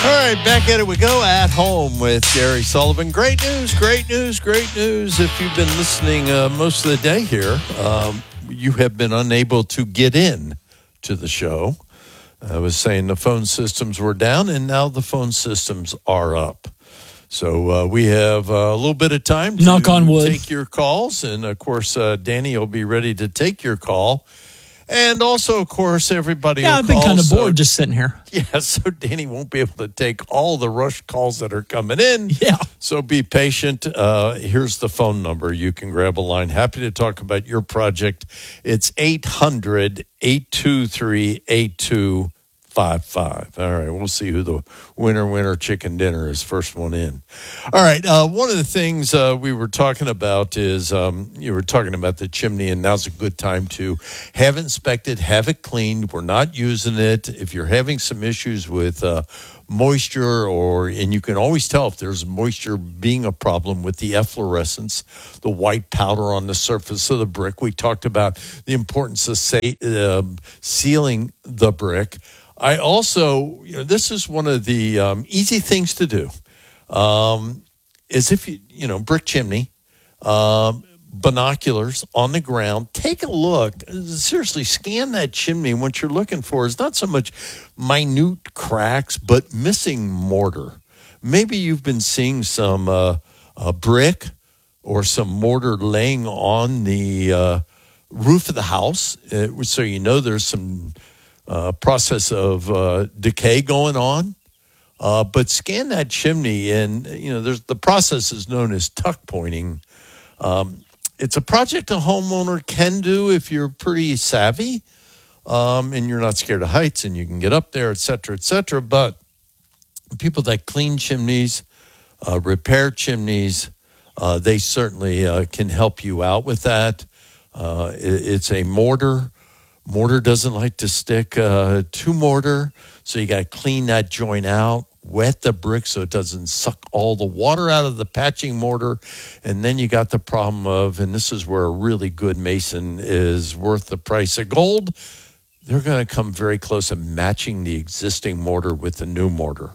All right, back at it we go. At Home with Gary Sullivan. Great news, great news, great news. If you've been listening most of the day here, you have been unable to get in to the show. I was saying the phone systems were down, and now the phone systems are up. So we have a little bit of time to knock on wood, take your calls. And, of course, Danny will be ready to take your call. And also, of course, everybody will I've been call, kind of bored just sitting here. Yeah, so Danny won't be able to take all the rush calls that are coming in. Yeah. So be patient. Here's the phone number. You can grab a line. Happy to talk about your project. It's 800-823-8255. All right, we'll see who the winner chicken dinner is, first one in. All right, one of the things we were talking about is you were talking about the chimney, and now's a good time to have it inspected, have it cleaned. We're not using it. If you're having some issues with moisture, and you can always tell if there's moisture being a problem with the efflorescence, the white powder on the surface of the brick. We talked about the importance of sealing the brick. I also, this is one of the easy things to do, is if brick chimney, binoculars on the ground, take a look, seriously scan that chimney. What you're looking for is not so much minute cracks, but missing mortar. Maybe you've been seeing some brick or some mortar laying on the roof of the house, so there's some process of decay going on. But scan that chimney, and there's the process is known as tuck pointing. It's a project a homeowner can do if you're pretty savvy, and you're not scared of heights, and you can get up there, et cetera, et cetera. But people that clean chimneys, repair chimneys, they certainly can help you out with that. It's a mortar. Mortar doesn't like to stick to mortar, so you got to clean that joint out, wet the brick so it doesn't suck all the water out of the patching mortar, and then you got the problem of, and this is where a really good mason is worth the price of gold, they're going to come very close to matching the existing mortar with the new mortar.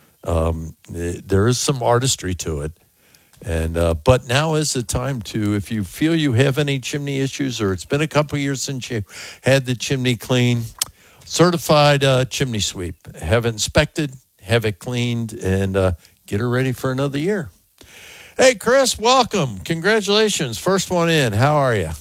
There is some artistry to it. And but now is the time to, if you feel you have any chimney issues, or it's been a couple of years since you had the chimney clean, certified chimney sweep. Have it inspected, have it cleaned, and get her ready for another year. Hey, Chris, welcome. Congratulations. First one in. How are you?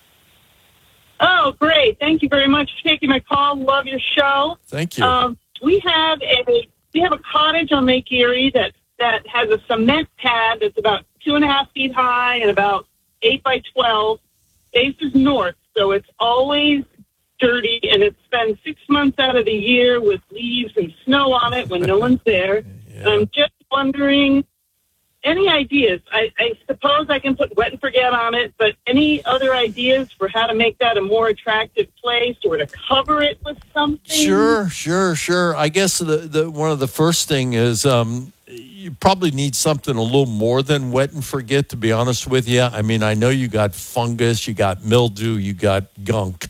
Oh, great. Thank you very much for taking my call. Love your show. Thank you. We have a cottage on Lake Erie that has a cement pad that's about 2.5 feet high and about 8 by 12, faces north, so it's always dirty, and it spends 6 months out of the year with leaves and snow on it when no one's there. Yeah. I'm just wondering, any ideas? I suppose I can put wet and forget on it, but any other ideas for how to make that a more attractive place, or to cover it with something? Sure. I guess the one of the first thing is you probably need something a little more than wet and forget, to be honest with you. I mean, I know you got fungus, you got mildew, you got gunk.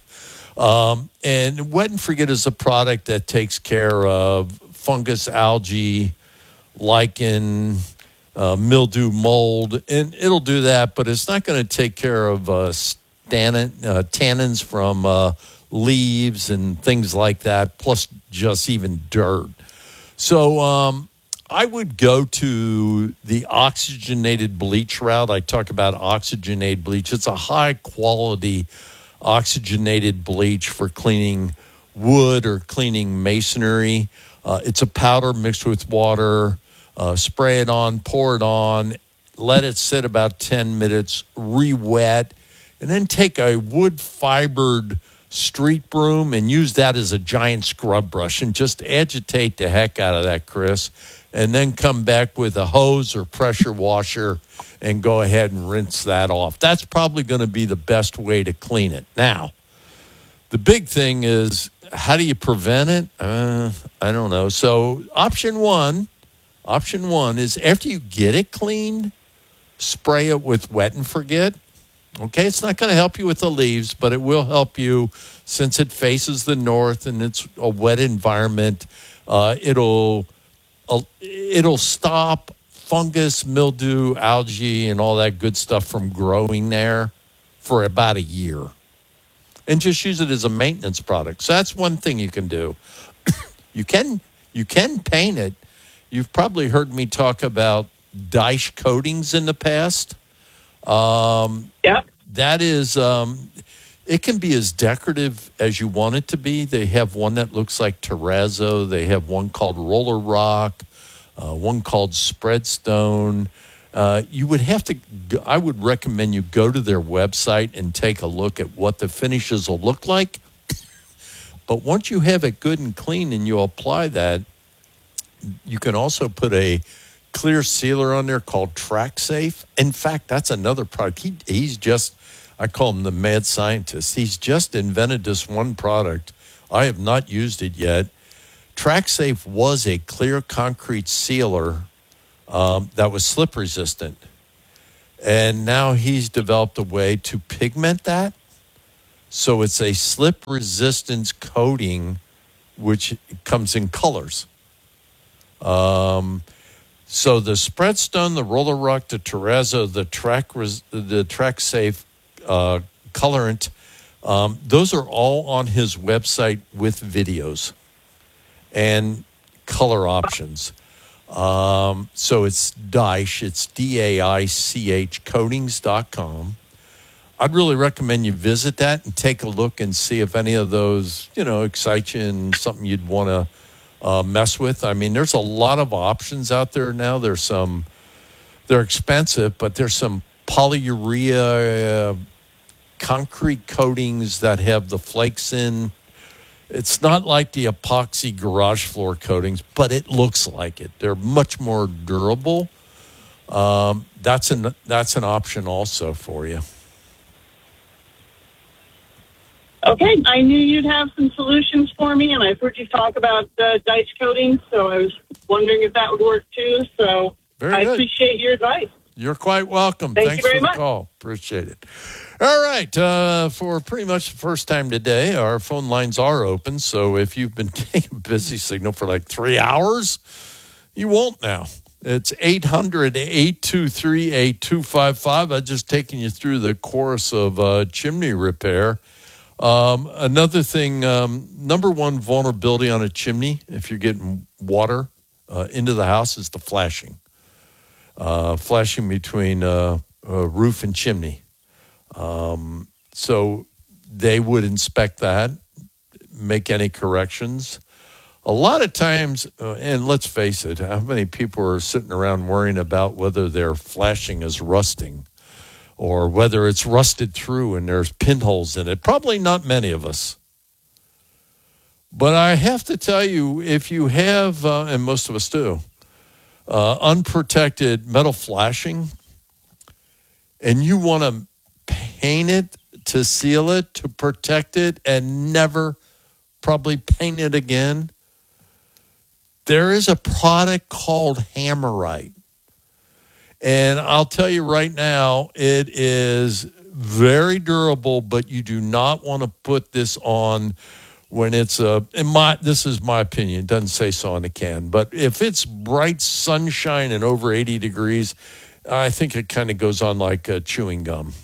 And wet and forget is a product that takes care of fungus, algae, lichen, mildew, mold, and it'll do that, but it's not going to take care of tannins from leaves and things like that, plus just even dirt. So I would go to the oxygenated bleach route. I talk about oxygenated bleach. It's a high-quality oxygenated bleach for cleaning wood or cleaning masonry. It's a powder mixed with water. Spray it on, pour it on, let it sit about 10 minutes, re-wet, and then take a wood-fibered street broom and use that as a giant scrub brush and just agitate the heck out of that, Chris, and then come back with a hose or pressure washer and go ahead and rinse that off. That's probably going to be the best way to clean it. Now, the big thing is, how do you prevent it? I don't know. So option one is, after you get it cleaned, spray it with wet and forget. Okay, it's not going to help you with the leaves, but it will help you since it faces the north and it's a wet environment. It'll it'll stop fungus, mildew, algae, and all that good stuff from growing there for about a year. And just use it as a maintenance product. So that's one thing you can do. You can paint it. You've probably heard me talk about Daesh coatings in the past. Yep. That is, it can be as decorative as you want it to be. They have one that looks like terrazzo. They have one called roller rock, one called spreadstone. You would have to, I would recommend you go to their website and take a look at what the finishes will look like. But once you have it good and clean and you apply that, you can also put a clear sealer on there called TrackSafe. In fact, that's another product. He's just, I call him the mad scientist. He's just invented this one product. I have not used it yet. TrackSafe was a clear concrete sealer that was slip resistant. And now he's developed a way to pigment that. So it's a slip resistance coating, which comes in colors. So the Spreadstone, the Roller Rock, the Terrazzo, the TrackSafe colorant, those are all on his website with videos and color options. So it's Daeich, it's DAICH coatings.com. I'd really recommend you visit that and take a look and see if any of those, excite you and something you'd want to mess with. I mean, there's a lot of options out there now. They're expensive, but there's some polyurea concrete coatings that have the flakes in. It's not like the epoxy garage floor coatings, but it looks like it. They're much more durable. That's an option also for you. Okay, I knew you'd have some solutions for me, and I've heard you talk about Daeich coatings, so I was wondering if that would work too. So I appreciate your advice. You're quite welcome. Thanks you very much. For the call. Appreciate it. All right. For pretty much the first time today, our phone lines are open. So if you've been getting a busy signal for like 3 hours, you won't now. It's 800-823-8255. I'm just taking you through the course of chimney repair. Another thing, number one vulnerability on a chimney, if you're getting water into the house, is the flashing. Flashing between roof and chimney. So they would inspect that, make any corrections. A lot of times, and let's face it, how many people are sitting around worrying about whether their flashing is rusting or whether it's rusted through and there's pinholes in it? Probably not many of us. But I have to tell you, if you have, and most of us do, unprotected metal flashing, and you want to paint it to seal it, to protect it, and never probably paint it again, there is a product called Hammerite. And I'll tell you right now, it is very durable, but you do not want to put this on when it's this is my opinion, it doesn't say so on the can, but if it's bright sunshine and over 80 degrees, I think it kind of goes on like chewing gum.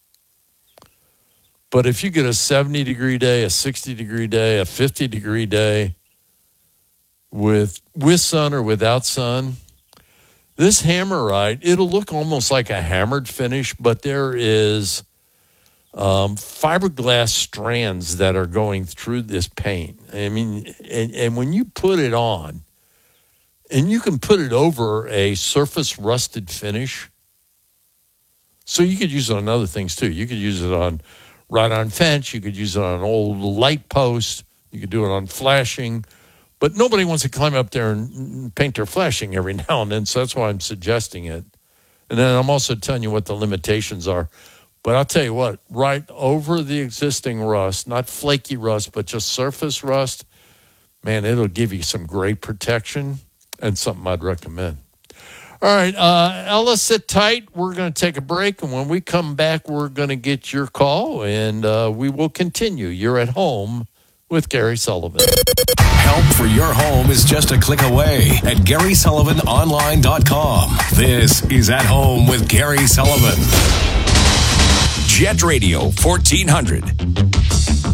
But if you get a 70-degree day, a 60-degree day, a 50-degree day with sun or without sun, this Hammerite, it'll look almost like a hammered finish, but there is fiberglass strands that are going through this paint. I mean, and when you put it on, and you can put it over a surface rusted finish, so you could use it on other things too. You could use it on wrought-iron fence. You could use it on an old light post. You could do it on flashing. But nobody wants to climb up there and paint their flashing every now and then, so that's why I'm suggesting it. And then I'm also telling you what the limitations are. But I'll tell you what, right over the existing rust, not flaky rust, but just surface rust, man, it'll give you some great protection and something I'd recommend. All right, Ella, sit tight. We're going to take a break, and when we come back, we're going to get your call, and we will continue. You're at home with Gary Sullivan. Help for your home is just a click away at GarySullivanOnline.com. This is At Home with Gary Sullivan. Jet Radio 1400.